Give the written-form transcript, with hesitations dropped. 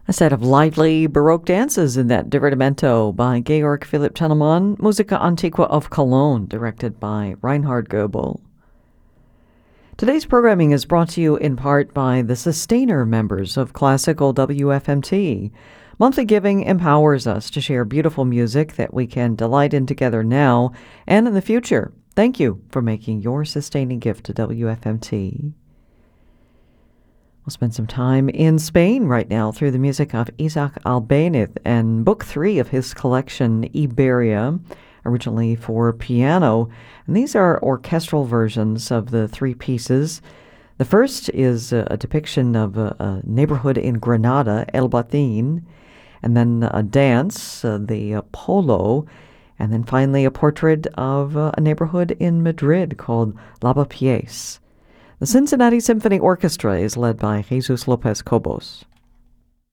A set of lively Baroque dances in that Divertimento by Georg Philipp Telemann, Musica Antiqua of Cologne, directed by Reinhard Goebel. Today's programming is brought to you in part by the Sustainer members of Classical WFMT. Monthly giving empowers us to share beautiful music that we can delight in together now and in the future. Thank you for making your sustaining gift to WFMT. We'll spend some time in Spain right now through the music of Isaac Albéniz and Book 3 of his collection, Iberia, originally for piano. And these are orchestral versions of the three pieces. The first is a depiction of a neighborhood in Granada, El Batin, and then a dance, the Polo, and then finally a portrait of a neighborhood in Madrid called Lavapiés. The Cincinnati Symphony Orchestra is led by Jesus Lopez Cobos.